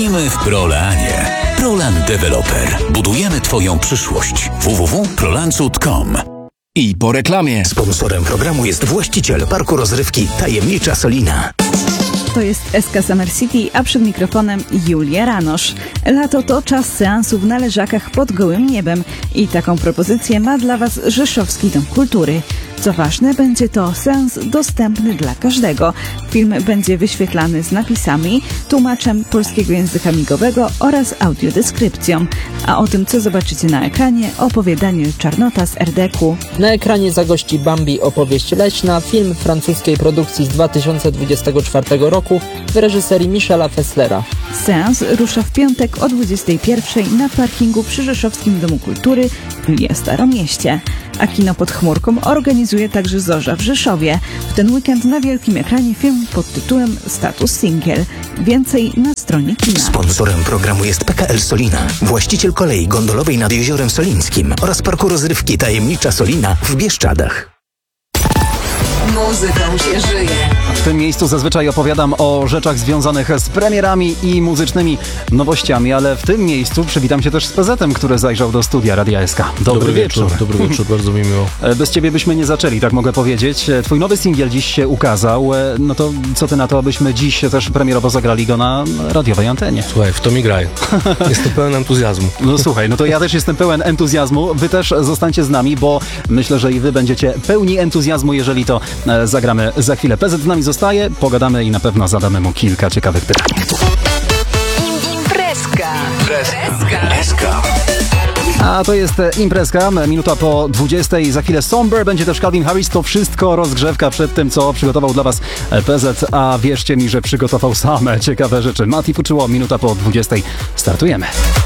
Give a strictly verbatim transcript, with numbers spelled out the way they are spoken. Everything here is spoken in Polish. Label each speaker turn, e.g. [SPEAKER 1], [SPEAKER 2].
[SPEAKER 1] Tkwijmy w Prolanie. Prolan Developer. Budujemy Twoją przyszłość. w w w kropka prolancut kropka com.
[SPEAKER 2] I po reklamie.
[SPEAKER 3] Sponsorem programu jest właściciel parku rozrywki Tajemnicza Solina.
[SPEAKER 4] To jest S K Summer City, a przed mikrofonem Julia Ranosz. Lato to czas seansów na leżakach pod gołym niebem i taką propozycję ma dla Was Rzeszowski Dom Kultury. Co ważne, będzie to seans dostępny dla każdego. Film będzie wyświetlany z napisami, tłumaczem polskiego języka migowego oraz audiodeskrypcją. A o tym, co zobaczycie na ekranie, opowie Daniel Czarnota z R D K-u.
[SPEAKER 5] Na ekranie zagości Bambi, opowieść leśna, film francuskiej produkcji z dwa tysiące dwudziestego czwartego roku w reżyserii Michela Fesslera.
[SPEAKER 4] Seans rusza w piątek o dwudziestej pierwszej na parkingu przy Rzeszowskim Domu Kultury w Staromieście. A kino pod chmurką organizuje także Zorza w Rzeszowie. W ten weekend na wielkim ekranie film pod tytułem Status Singiel. Więcej na stronie kina.
[SPEAKER 3] Sponsorem programu jest P K L Solina, właściciel kolei gondolowej nad Jeziorem Solińskim oraz parku rozrywki Tajemnicza Solina w Bieszczadach.
[SPEAKER 6] Muzyką się żyje.
[SPEAKER 7] W tym miejscu zazwyczaj opowiadam o rzeczach związanych z premierami i muzycznymi nowościami, ale w tym miejscu przywitam się też z P Z-em, który zajrzał do studia Radia S K. Dobry,
[SPEAKER 8] Dobry
[SPEAKER 7] wieczór.
[SPEAKER 8] wieczór. Dobry wieczór, bardzo mi miło.
[SPEAKER 7] Bez ciebie byśmy nie zaczęli, tak mogę powiedzieć. Twój nowy singiel dziś się ukazał. No to co ty na to, abyśmy dziś też premierowo zagrali go na radiowej antenie?
[SPEAKER 8] Słuchaj, w to mi graj. Jestem pełen entuzjazmu.
[SPEAKER 7] No słuchaj, no to ja też jestem pełen entuzjazmu. Wy też zostańcie z nami, bo myślę, że i wy będziecie pełni entuzjazmu, jeżeli to e, zagramy za chwilę. P Z z nami zostaje, pogadamy i na pewno zadamy mu kilka ciekawych pytań.
[SPEAKER 6] Imprezka.
[SPEAKER 1] Imprezka.
[SPEAKER 7] A to jest imprezka, minuta po dwudziestej, za chwilę Somber, będzie też Calvin Harris, to wszystko rozgrzewka przed tym, co przygotował dla Was P Z, a wierzcie mi, że przygotował same ciekawe rzeczy. Mati Fuczyło, minuta po dwudziestej, startujemy.